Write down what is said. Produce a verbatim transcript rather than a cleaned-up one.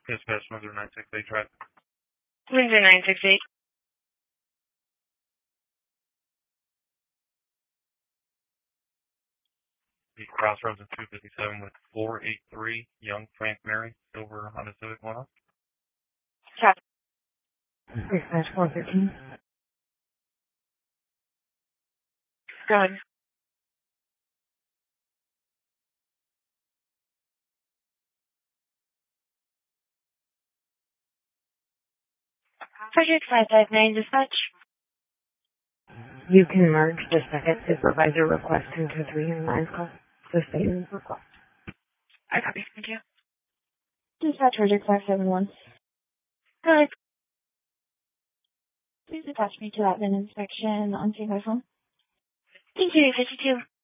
Dispatch one zero nine six eight traffic. one zero nine six eight. The Crossroads at two fifty-seven with four eight three Young Frank Mary, Silver Honda Civic one off. Traffic. Dispatch four thirteen. Go ahead. Project five five nine dispatch. You can merge the second supervisor request into three and nine call. The statement request. I copy. Thank you. Dispatch Project five seven one. Go ahead. Please attach me to admin inspection on Save My Phone. Thank you, fifty-two.